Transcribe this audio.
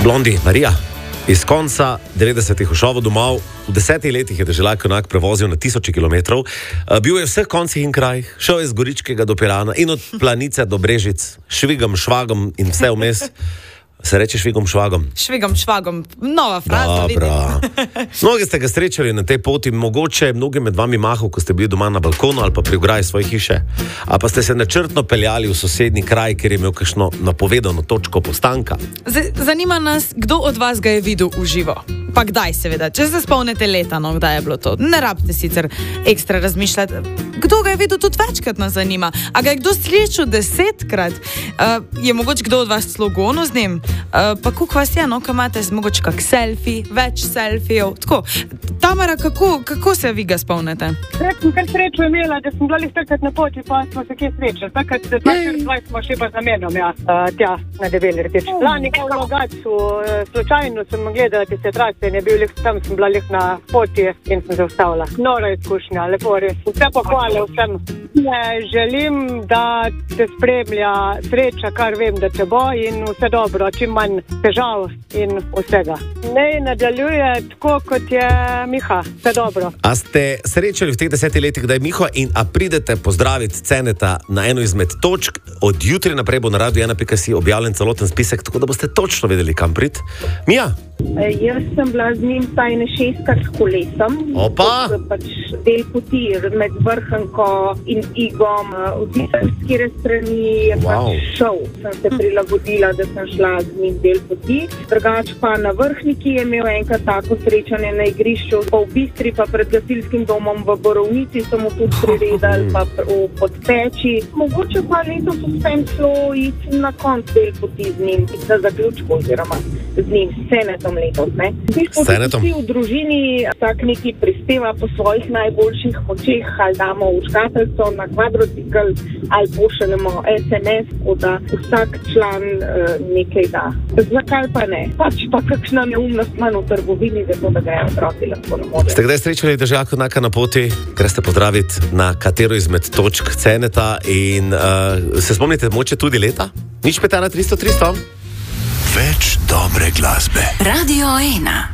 Blondi, Marija, iz konca 90-ih v šovu domov, v 10 letih je deželak onak prevozil na 1000 kilometrov, bil je v vseh koncih in krajih, šel je z Goričkega do Pirana in od Planice do Brežic, švigom, švagom in vse vmes. Se reče švigom, švagom? Švigom, švagom, nova fraza. Dobro. Mnogi ste ga srečali na tej poti, mogoče mnogi med vami mahal, ko ste bili doma na balkonu ali pa pri ograji svoje hiše. A pa ste se načrtno peljali v sosednji kraj, ker je imel kakšno napovedano točko postanka. Zanima nas, kdo od vas ga je videl v živo. Pa kdaj, seveda, če se spomnite leta, no, kdaj je bilo to. Ne rabite sicer ekstra razmišljati. Kdo ga je videl, tudi večkrat nas zanima. A ga je kdo slišal 10-krat? Je mogoče kdo od vas celo gonil z njim? Pa koliko vas je, no, ko imate mogoče kak selfie, več selfijev? Tako, Tamara, kako se vi ga spomnite? Kar srečo imela, da sem bila takrat na poti, pa smo se kje srečali. Takrat 2020 smo še pa z namenom, tja na Debeli rteč. Lani v Logatcu, slučajno sem gledala tiste trase in je bil tam, sem bila na poti in sem se ustavila. Nora izkušnja, lepo res. Vse pohvale vsem. Želim, da te spremlja sreča, kar vem, da te bo in vse dobro, čim manj težav in vsega. Ne nadaljuje tako, kot je Miha. Vse dobro. A ste srečali v teh 10 letih, da je Miha in a pridete pozdraviti Ceneta na eno izmed točk? Od jutri naprej bo na Radio 1.si objavljen celoten spisek, tako da boste točno vedeli, kam priti. Mija? Jaz sem bila z njim vsaj 6-krat s kolesom. Opa! Pač del poti med Vrhunko in Igom, v katere strani je pač šel. Sem se prilagodila, da sem šla z njim del poti. Drugač pa na Vrhniki je imel enkrat tako srečanje na igrišču, pa v Bistri, pa pred gasilskim domom v Borovnici so mu tudi priredali, pa v Podpeči. Mogoče pa letos uspem šlo iti na konc del poti z njim, za zaključko oziroma z njim, s Cenetom letos, ne? Vsi v družini tak neki prispeva po svojih najboljših močeh, ali damo v škatlico na kvadrocikl, ali pošaljemo SMS, da vsak član nekaj da. Zakaj pa ne? Pač pa kakšna neumnost manj v trgovini, zato da ga je otroci lahko ne more. Ste kdaj srečali deželjaka onaka na poti, greste pozdraviti na katero izmed točk Ceneta in se spomnite moče tudi leta? Nič 5 na 300 300? Več dobre glasbe. Radio 1.